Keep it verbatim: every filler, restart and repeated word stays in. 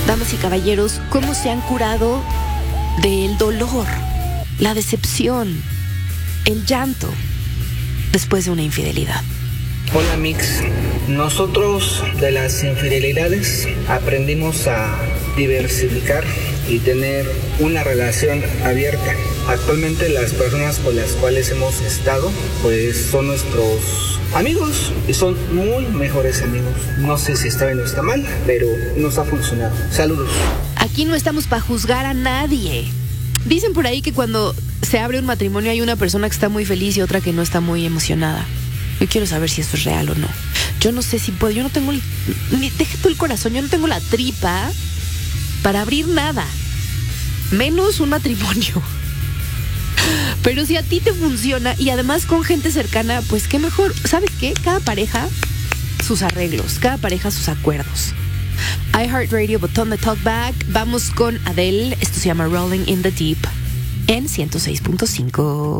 damas y caballeros, cómo se han curado del dolor, la decepción, el llanto después de una infidelidad. Hola Mix, nosotros de las infidelidades aprendimos a diversificar y tener una relación abierta. Actualmente las personas con las cuales hemos estado pues son nuestros amigos y son muy mejores amigos. No sé si está bien o está mal, pero nos ha funcionado. Saludos. Aquí no estamos para juzgar a nadie. Dicen por ahí que cuando se abre un matrimonio hay una persona que está muy feliz y otra que no está muy emocionada. Yo quiero saber si esto es real o no. Yo no sé si puedo, yo no tengo el, ni deja tú el corazón, yo no tengo la tripa para abrir nada, menos un matrimonio. Pero si a ti te funciona y además con gente cercana, pues qué mejor. ¿Sabes qué? Cada pareja sus arreglos, cada pareja sus acuerdos. iHeartRadio, botón de talkback. Vamos con Adele. Esto se llama Rolling in the Deep en ciento seis punto cinco.